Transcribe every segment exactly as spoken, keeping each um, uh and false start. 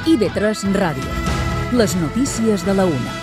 I V tres Ràdio. Les notícies de la una.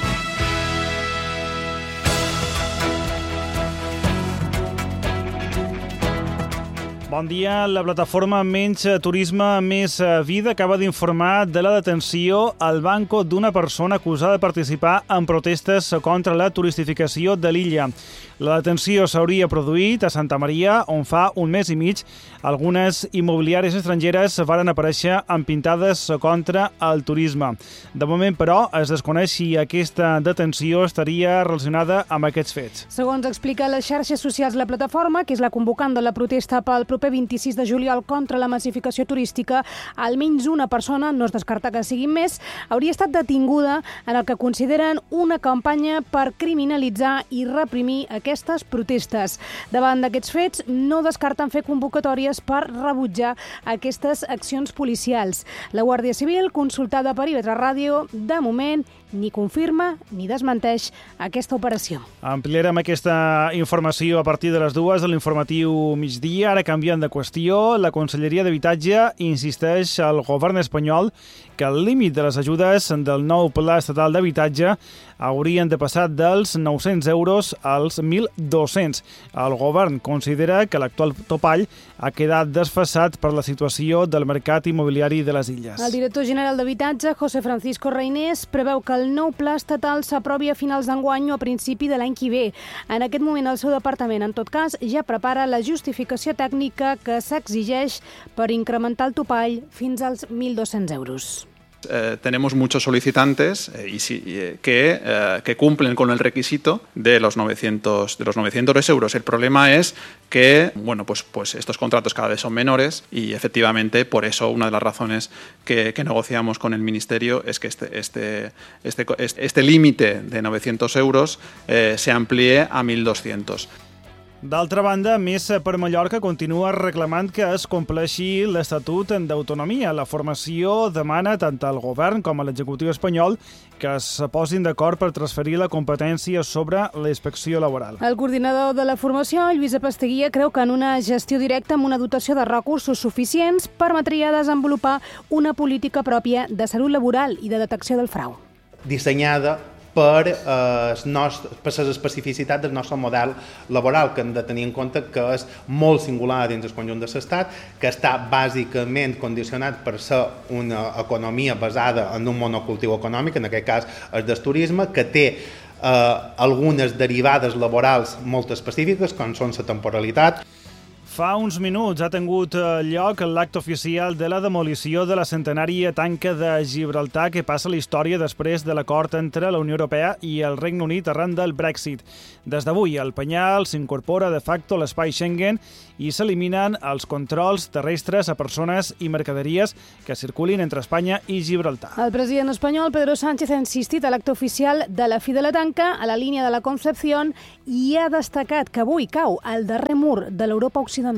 Bon dia. La plataforma Menys Turisme, Més Vida acaba d'informar de la detenció al banco d'una persona acusada de participar en protestes contra la turistificació de l'illa. La detenció s'hauria produït a Santa Maria, on fa un mes i mig algunes immobiliàries estrangeres varen aparèixer amb pintades contra el turisme. De moment, però, es desconeix si aquesta detenció estaria relacionada amb aquests fets. Segons explica a les xarxes socials la plataforma, que és la convocant de la protesta pel proper vint-i-sis de juliol contra la massificació turística, almenys una persona, no es descarta que siguin més, hauria estat detinguda en el que consideren una campanya per criminalitzar i reprimir aquestes protestes. Davant d'aquests fets, no descarten fer convocatòries per rebutjar aquestes accions policials. La Guàrdia Civil, consultada per I V tres Ràdio, de moment ni confirma ni desmenteix aquesta operació. Ampliarem aquesta informació a partir de les dues de l'informatiu migdia. Ara, canviant de qüestió, la Conselleria d'Habitatge insisteix al govern espanyol que el límit de les ajudes del nou Pla Estatal d'Habitatge haurien de passar dels nou-cents euros als mil dos-cents. El govern considera que l'actual topall ha quedat desfasat per la situació del mercat immobiliari de les illes. El director general d'Habitatge, José Francisco Reinés, preveu que el nou pla estatal s'aprovi a finals d'enguany o a principi de l'any que ve. En aquest moment, el seu departament, en tot cas, ja prepara la justificació tècnica que s'exigeix per incrementar el topall fins als mil dos-cents euros. Eh, tenemos muchos solicitantes eh, y si, eh, que, eh, que cumplen con el requisito de los novecientos, de los novecientos euros. El problema es que bueno, pues, pues estos contratos cada vez son menores y efectivamente por eso una de las razones que, que negociamos con el Ministerio es que este, este, este, este, este límite de novecientos euros eh, se amplíe a mil doscientos. D'altra banda, Més per Mallorca continua reclamant que es compleixi l'Estatut d'autonomia. La formació demana tant al govern com a l'executiu espanyol que es posin d'acord per transferir la competència sobre la inspecció laboral. El coordinador de la formació, Lluís Apasteguia, creu que en una gestió directa amb una dotació de recursos suficients permetria desenvolupar una política pròpia de salut laboral i de detecció del frau. Dissenyada per, eh, nostre, per les especificitats del nostre model laboral, que hem de tenir en compte que és molt singular dins del conjunt de l'Estat, que està bàsicament condicionat per ser una economia basada en un monocultiu econòmic, en aquest cas el del turisme, que té eh, algunes derivades laborals molt específiques, com són la temporalitat. Fa uns minuts ha tingut lloc l'acte oficial de la demolició de la centenària tanca de Gibraltar que passa a la història després de l'acord entre la Unió Europea i el Regne Unit arran del Brexit. Des d'avui, el penyal s'incorpora de facto a l'espai Schengen i s'eliminen els controls terrestres a persones i mercaderies que circulin entre Espanya i Gibraltar. El president espanyol, Pedro Sánchez, ha insistit a l'acte oficial de la fi de la tanca a la línia de la Concepción i ha destacat que avui cau el darrer mur de l'Europa occidental.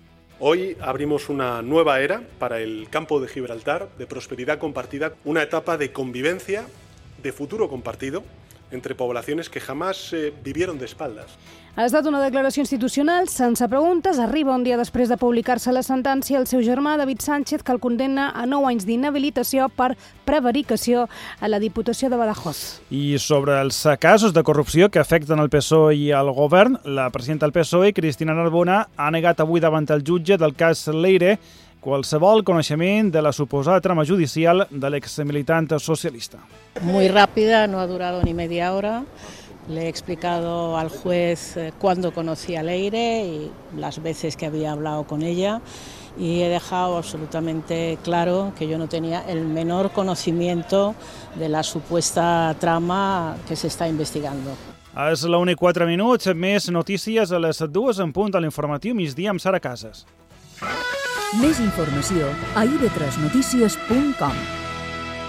Hoy abrimos una nueva era para el campo de Gibraltar, de prosperidad compartida, una etapa de convivencia, de futuro compartido, entre poblaciones que jamás eh, vivieron de espaldas. Ha estat una declaració institucional sense preguntes. Arriba un dia després de publicar-se la sentència el seu germà, David Sánchez, que el condemna a nou anys d'inhabilitació per prevaricació a la Diputació de Badajoz. I sobre els casos de corrupció que afecten el P S O E i el govern, la presidenta del P S O E, Cristina Narbona, ha negat avui davant el jutge del cas Leire qualsevol coneixement de la suposada trama judicial de l'exmilitant socialista. Muy rápida, no ha durado ni media hora. Le he explicado al juez cuándo conocí a Leire y las veces que había hablado con ella y he dejado absolutamente claro que yo no tenía el menor conocimiento de la supuesta trama que se está investigando. És la una i quatre minuts, més notícies a les dues en punt a l'informatiu migdia amb Sara Casas. Més informació a i v tres notícies punt com.